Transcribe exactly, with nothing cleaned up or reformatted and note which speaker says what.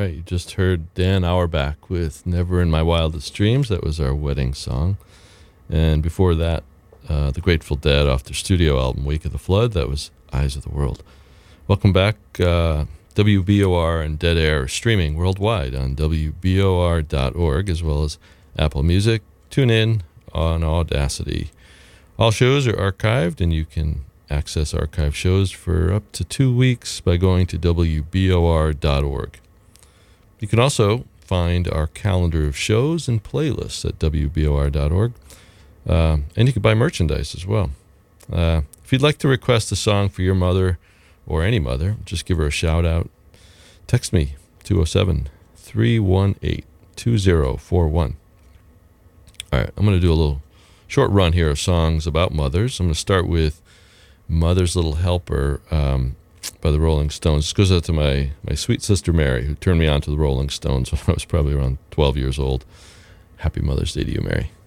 Speaker 1: right, you just heard Dan Auerbach with Never in My Wildest Dreams. That was our wedding song. And before that, uh, the Grateful Dead off their studio album, Wake of the Flood. That was Eyes of the World. Welcome back. Uh, W B O R and Dead Air are streaming worldwide on W B O R dot org, as well as Apple Music. Tune in on Audacity. All shows are archived, and you can access archive shows for up to two weeks by going to W B O R dot org. You can also find our calendar of shows and playlists at W B O R dot org, uh, and you can buy merchandise as well. Uh, if you'd like to request a song for your mother or any mother, just give her a shout out. Text me, two oh seven, three one eight, two oh four one. All right, I'm going to do a little short run here of songs about mothers. I'm going to start with Mother's Little Helper um, by the Rolling Stones. This goes out to my, my sweet sister Mary, who turned me on to the Rolling Stones when I was probably around twelve years old. Happy Mother's Day to you, Mary.